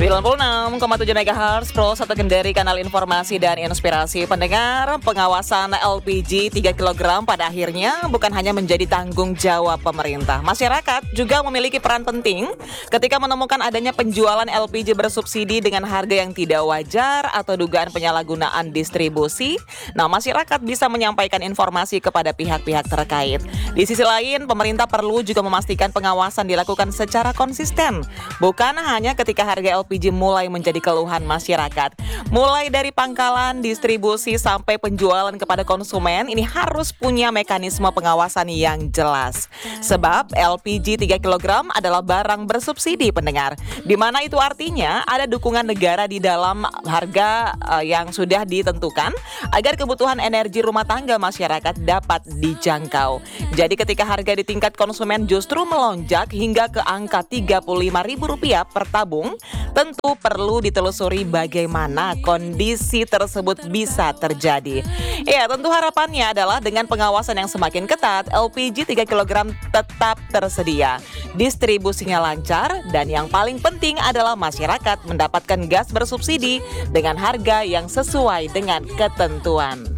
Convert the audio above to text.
96,7 MHz Pro 1 Kendari, kanal informasi dan inspirasi. Pendengar, pengawasan LPG 3 kg pada akhirnya bukan hanya menjadi tanggung jawab pemerintah. Masyarakat juga memiliki peran penting ketika menemukan adanya penjualan LPG bersubsidi dengan harga yang tidak wajar atau dugaan penyalahgunaan distribusi. Nah, masyarakat bisa menyampaikan informasi kepada pihak-pihak terkait. Di sisi lain, pemerintah perlu juga memastikan pengawasan dilakukan secara konsisten, bukan hanya ketika harga LPG mulai menjadi keluhan masyarakat. Mulai dari pangkalan, distribusi, sampai penjualan kepada konsumen, ini harus punya mekanisme pengawasan yang jelas. Sebab LPG 3 kg adalah barang bersubsidi, pendengar. Di mana itu artinya ada dukungan negara di dalam harga yang sudah ditentukan agar kebutuhan energi rumah tangga masyarakat dapat dijangkau. Jadi ketika harga di tingkat konsumen justru melonjak hingga ke angka Rp35.000 per tabung, tentu perlu ditelusuri bagaimana kondisi tersebut bisa terjadi. Ya, tentu harapannya adalah dengan pengawasan yang semakin ketat, LPG 3 kg tetap tersedia, distribusinya lancar, dan yang paling penting adalah masyarakat mendapatkan gas bersubsidi dengan harga yang sesuai dengan ketentuan.